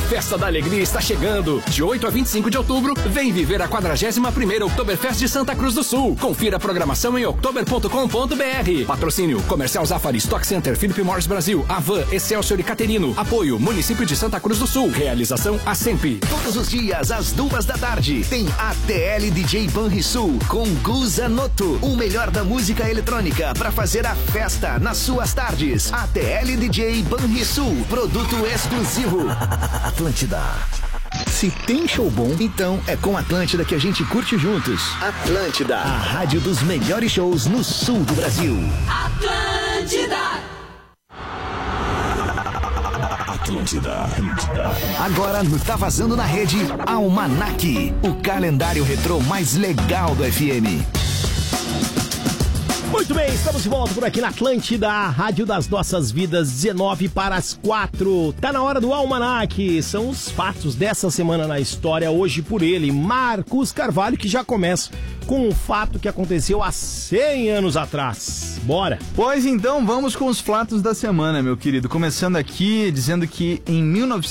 Festa da Alegria está chegando. De 8 a 25 de outubro, vem viver a 41ª Oktoberfest de Santa Cruz do Sul. Confira a programação em oktober.com.br. Patrocínio Comercial Zafari, Stock Center, Philip Morris Brasil, Avan, Excelsior e Caterino. Apoio Município de Santa Cruz do Sul. Realização Assemp. Todos os dias, às 2h, tem ATL DJ Banrisul com Guza Noto. O melhor da música eletrônica para fazer a festa nas suas tardes. ATL DJ Banrisul. Produto exclusivo. Atlântida. Se tem show bom, então é com Atlântida que a gente curte juntos. Atlântida, a rádio dos melhores shows no sul do Brasil. Atlântida. Agora no Tá Vazando na Rede, Almanac, o calendário retrô mais legal do FM. Muito bem, estamos de volta por aqui na Atlântida, a rádio das nossas vidas, 4:19. Tá na hora do Almanac, são os fatos dessa semana na história, hoje por ele, Marcos Carvalho, que já começa com um fato que aconteceu há 100 anos atrás. Bora! Pois então, vamos com os fatos da semana, meu querido. Começando aqui, dizendo que em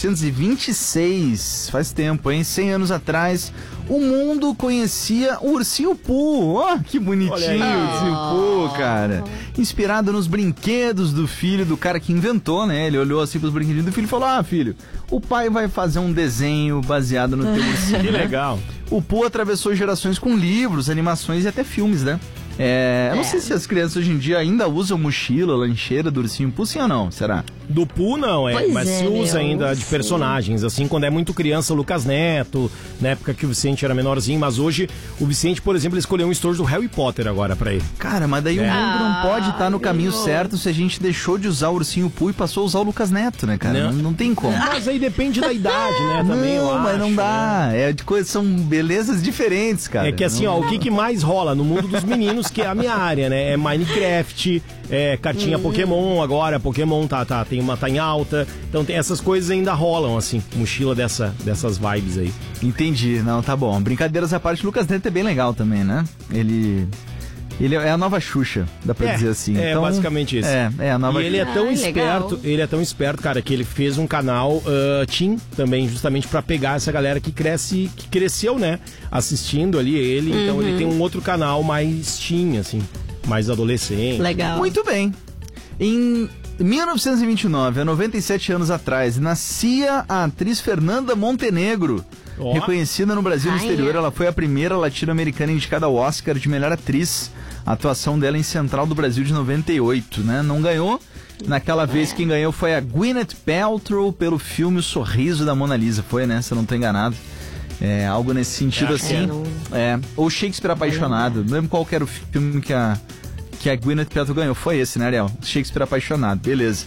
1926, faz tempo, hein? 100 anos atrás, o mundo conhecia o Ursinho Pooh. Oh, que bonitinho o Ursinho Pooh, cara. Inspirado nos brinquedos do filho do cara que inventou, né? Ele olhou assim pros brinquedinhos do filho e falou: ah, filho, o pai vai fazer um desenho baseado no teu ursinho. Que legal. O Pooh atravessou gerações com livros, animações e até filmes, né? Eu não sei se as crianças hoje em dia ainda usam mochila, lancheira do Ursinho Pooh, sim ou não? Será? Do Pooh não, mas se usa ainda de personagens, assim, quando é muito criança, o Lucas Neto, na época que o Vicente era menorzinho, mas hoje o Vicente, por exemplo, ele escolheu um estojo do Harry Potter agora pra ele. Cara, mas daí o mundo não pode estar no caminho certo se a gente deixou de usar o Ursinho Pooh e passou a usar o Lucas Neto, né, cara? Não tem como. Mas aí depende da idade, né, também, eu acho. Mas não dá, são belezas diferentes, cara. É que assim, ó, o que mais rola no mundo dos meninos, que é a minha área, né, é Minecraft, cartinha Pokémon agora, Pokémon tá em alta, então tem essas coisas ainda rolam, assim, mochila dessas vibes aí. Entendi, não, tá bom. Brincadeiras à parte, o Lucas Neto é bem legal também, né? Ele é a nova Xuxa, dá pra dizer assim. Então, basicamente isso. É a nova Xuxa. E ele é tão esperto, cara, que ele fez um canal Teen também, justamente pra pegar essa galera que cresceu, né, assistindo ali ele, então ele tem um outro canal mais teen, assim, mais adolescente. Legal. Muito bem. Em 1929, há 97 anos atrás, nascia a atriz Fernanda Montenegro. Reconhecida no Brasil e no exterior, ela foi a primeira latino-americana indicada ao Oscar de melhor atriz. A atuação dela em Central do Brasil de 98, né? Não ganhou. Naquela vez quem ganhou foi a Gwyneth Paltrow pelo filme O Sorriso da Mona Lisa. Foi, né? Se eu não tô enganado. Algo nesse sentido assim. Ou Shakespeare Apaixonado. Não lembro qual que era o filme que a Gwyneth Paltrow ganhou. Foi esse, né, Ariel? Shakespeare Apaixonado, beleza.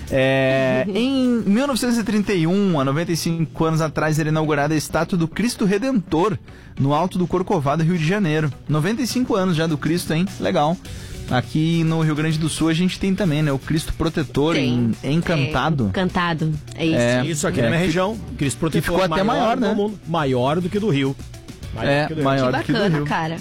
Em 1931, há 95 anos atrás, era inaugurada a estátua do Cristo Redentor, no Alto do Corcovado, Rio de Janeiro. 95 anos já do Cristo, hein? Legal. Aqui no Rio Grande do Sul a gente tem também, né? O Cristo Protetor em Encantado. Encantado, é isso. Isso aqui na minha região. Cristo Protetor. Que ficou até maior, né? Maior do que do Rio. Maior do que do Rio. Cara.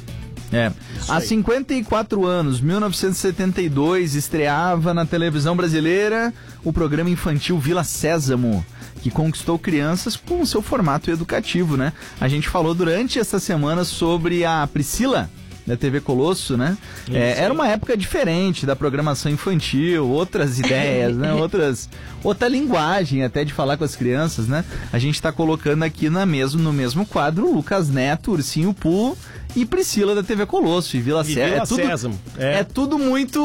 Há 54 anos, 1972, estreava na televisão brasileira o programa infantil Vila Sésamo, que conquistou crianças com seu formato educativo, né? A gente falou durante essa semana sobre a Priscila, da TV Colosso, né? Era uma época diferente da programação infantil, outras ideias, né? Outra linguagem até de falar com as crianças, né? A gente tá colocando aqui no mesmo quadro Lucas Neto, Ursinho Pooh e Priscila da TV Colosso e Vila Sésamo. Sésamo. É tudo muito